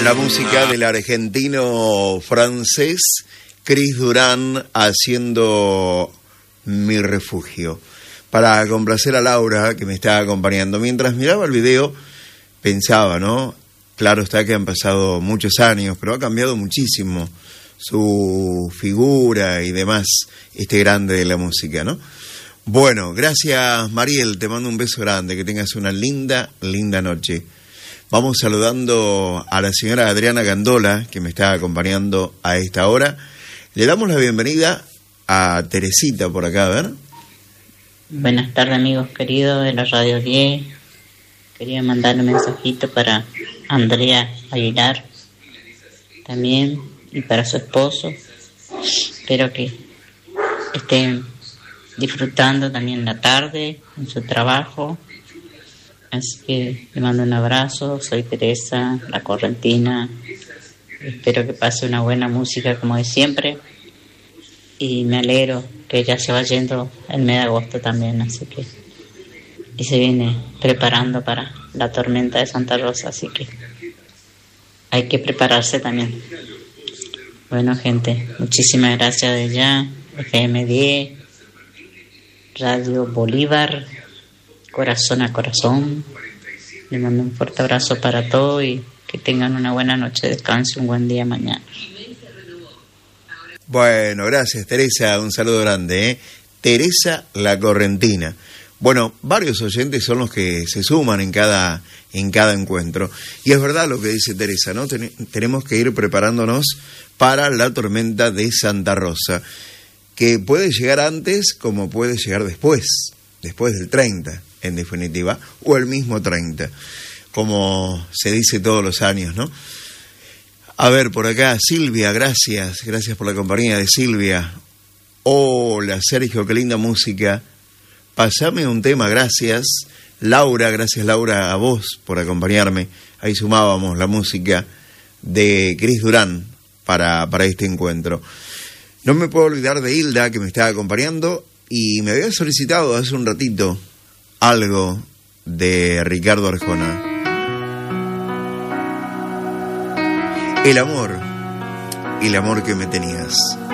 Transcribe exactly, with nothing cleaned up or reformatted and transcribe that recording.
La música del argentino francés Chris Durán haciendo Mi Refugio, para complacer a Laura que me está acompañando. Mientras miraba el video pensaba, ¿no? Claro está que han pasado muchos años, pero ha cambiado muchísimo su figura y demás, este grande de la música, ¿no? Bueno, gracias Mariel, te mando un beso grande, que tengas una linda, linda noche. Vamos saludando a la señora Adriana Gandola, que me está acompañando a esta hora. Le damos la bienvenida a Teresita por acá, a ver. Buenas tardes, amigos queridos de la Radio diez. Quería mandar un mensajito para Andrea Aguilar también, y para su esposo. Espero que estén disfrutando también la tarde en su trabajo. Así que le mando un abrazo. Soy Teresa, la correntina. Espero que pase una buena música como de siempre. Y me alegro que ya se va yendo el mes de agosto también. Así que y se viene preparando para la tormenta de Santa Rosa. Así que hay que prepararse también. Bueno, gente, muchísimas gracias de ya. F M diez, Radio Bolívar, corazón a corazón. Le mando un fuerte abrazo para todos y que tengan una buena noche de descanso, un buen día mañana. Bueno, gracias Teresa, un saludo grande, ¿eh? Teresa la Correntina. Bueno, varios oyentes son los que se suman en cada, en cada encuentro. Y es verdad lo que dice Teresa, ¿no? Ten- tenemos que ir preparándonos para la tormenta de Santa Rosa, que puede llegar antes como puede llegar después, después del treinta, en definitiva, o el mismo treinta, como se dice todos los años, ¿no? A ver, por acá, Silvia, gracias, gracias por la compañía de Silvia. Hola, Sergio, qué linda música. Pasame un tema, gracias. Laura, gracias Laura a vos por acompañarme. Ahí sumábamos la música de Chris Durán para, para este encuentro. No me puedo olvidar de Hilda, que me está acompañando, y me había solicitado hace un ratito algo de Ricardo Arjona. El amor, el amor que me tenías.